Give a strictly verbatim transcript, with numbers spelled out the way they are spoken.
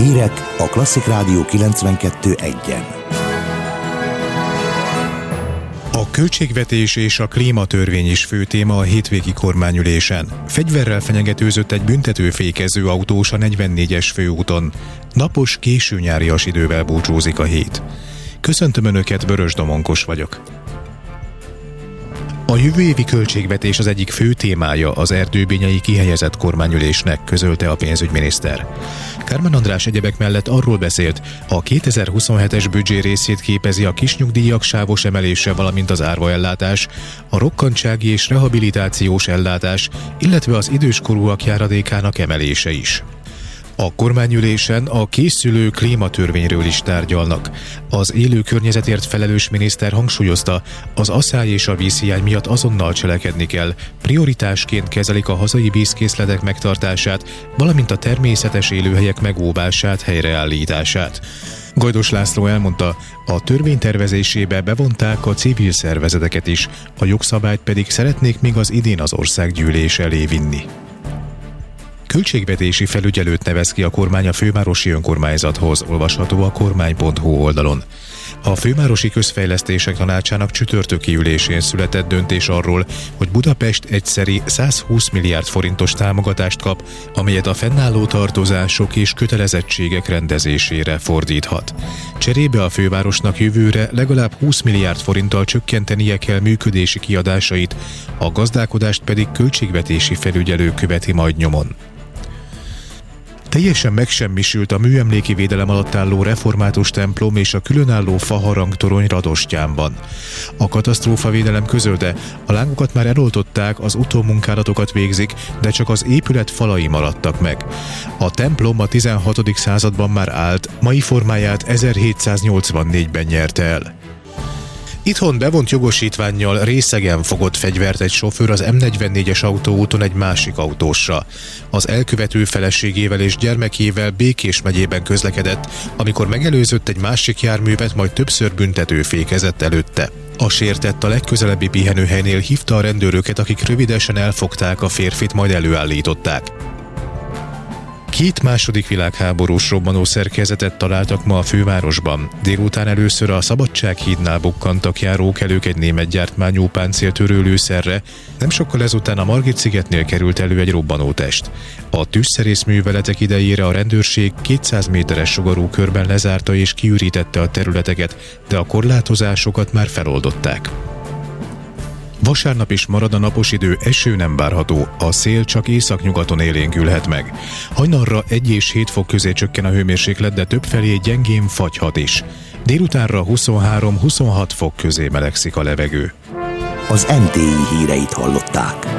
Hírek a Klasszik Rádió kilencvenkettő egyen. A költségvetés és a klímatörvény is fő téma a hétvégi kormányülésen. Fegyverrel fenyegetőzött egy büntetőfékező autós a negyvennégyes főúton. Napos, késő nyárias idővel búcsúzik a hét. Köszöntöm Önöket, Vörös Domonkos vagyok. A jövő évi költségvetés az egyik fő témája az erdőbényei kihelyezett kormányülésnek, közölte a pénzügyminiszter. Kármán András egyebek mellett arról beszélt, a kétezer-huszonhetes büdzsé részét képezi a kisnyugdíjak sávos emelése, valamint az árvaellátás, a rokkantsági és rehabilitációs ellátás, illetve az időskorúak járadékának emelése is. A kormányülésen a készülő klímatörvényről is tárgyalnak. Az élő környezetért felelős miniszter hangsúlyozta, az aszály és a vízhiány miatt azonnal cselekedni kell, prioritásként kezelik a hazai vízkészletek megtartását, valamint a természetes élőhelyek megóvását, helyreállítását. Gajdos László elmondta, a törvény tervezésébe bevonták a civil szervezeteket is, a jogszabályt pedig szeretnék még az idén az országgyűlés elé vinni. Költségvetési felügyelőt nevez ki a kormány a fővárosi önkormányzathoz, olvasható a kormány pont hu oldalon. A Fővárosi Közfejlesztések Tanácsának csütörtöki ülésén született döntés arról, hogy Budapest egyszeri százhúsz milliárd forintos támogatást kap, amelyet a fennálló tartozások és kötelezettségek rendezésére fordíthat. Cserébe a fővárosnak jövőre legalább húsz milliárd forinttal csökkentenie kell működési kiadásait, a gazdálkodást pedig költségvetési felügyelő követi majd nyomon. Teljesen megsemmisült a műemléki védelem alatt álló református templom és a különálló faharangtorony Radostyánban. A katasztrófavédelem közölte, a lángokat már eloltották, az utómunkálatokat végzik, de csak az épület falai maradtak meg. A templom a tizenhatodik században már állt, mai formáját ezerhétszáznyolcvannégyben nyerte el. Itthon bevont jogosítvánnyal részegen fogott fegyvert egy sofőr az em negyvennégyes autóúton egy másik autósra. Az elkövető feleségével és gyermekével Békés megyében közlekedett, amikor megelőzött egy másik járművet, majd többször büntetőfékezett előtte. A sértett a legközelebbi pihenőhelynél hívta a rendőröket, akik rövidesen elfogták a férfit, majd előállították. Két második világháborús robbanó szerkezetet találtak ma a fővárosban. Délután először a Szabadsághídnál bukkantak járókelők egy német gyártmányú páncéltörő lőszerre, nem sokkal ezután a Margit-szigetnél került elő egy robbanótest. A tűzszerész műveletek idejére a rendőrség kétszáz méteres sugarú körben lezárta és kiürítette a területeket, de a korlátozásokat már feloldották. Vasárnap is marad a napos idő, eső nem várható, a szél csak északnyugaton élénkülhet meg. Hajnalra egy és hét fok közé csökken a hőmérséklet, de többfelé gyengén fagyhat is. Délutánra huszonhárom-huszonhat fok közé melegszik a levegő. Az em té i híreit hallották.